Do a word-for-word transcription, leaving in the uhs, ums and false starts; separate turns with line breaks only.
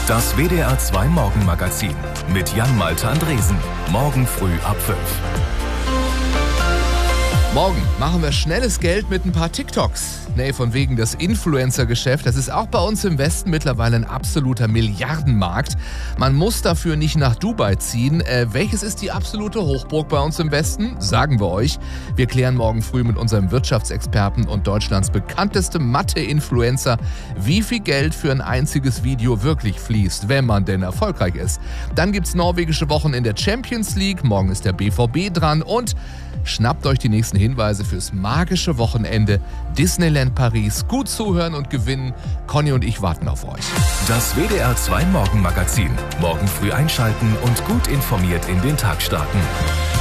Das W D R zwei Morgenmagazin mit Jan-Malte Andresen. Morgen früh ab fünf.
Morgen machen wir schnelles Geld mit ein paar TikToks. Nee, von wegen das Influencer-Geschäft. Das ist auch bei uns im Westen mittlerweile ein absoluter Milliardenmarkt. Man muss dafür nicht nach Dubai ziehen. Äh, welches ist die absolute Hochburg bei uns im Westen? Sagen wir euch. Wir klären morgen früh mit unserem Wirtschaftsexperten und Deutschlands bekanntestem Mathe-Influencer, wie viel Geld für ein einziges Video wirklich fließt, wenn man denn erfolgreich ist. Dann gibt's norwegische Wochen in der Champions League. Morgen ist der B V B dran und schnappt euch die nächsten Hinweise fürs magische Wochenende Disneyland Paris. Gut zuhören und gewinnen. Conny und ich warten auf euch.
Das W D R zwei Morgenmagazin. Morgen früh einschalten und gut informiert in den Tag starten.